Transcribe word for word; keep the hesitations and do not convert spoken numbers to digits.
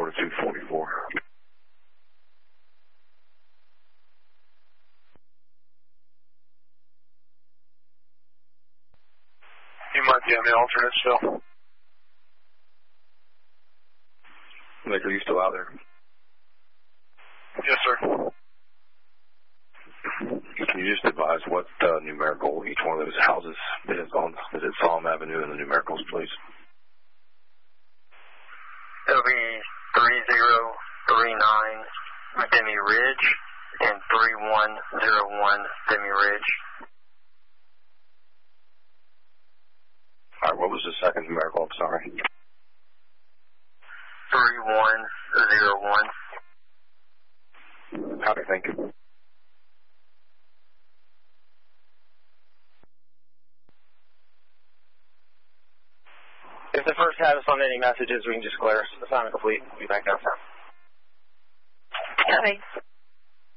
to two forty-four. You might be on the alternate still. Nick, are you still out there? Yes, sir. Can you just advise what uh, numerical each one of those houses is on? Is it Solom Avenue and the numericals, please? It'll be three zero three nine Demi Ridge and three one zero one Demi Ridge. All right, what was the second numerical? I'm sorry. three one zero one. Howdy, thank you. If the first has us on any messages, we can just clear. Assignment complete. We'll be back downtown. Copy.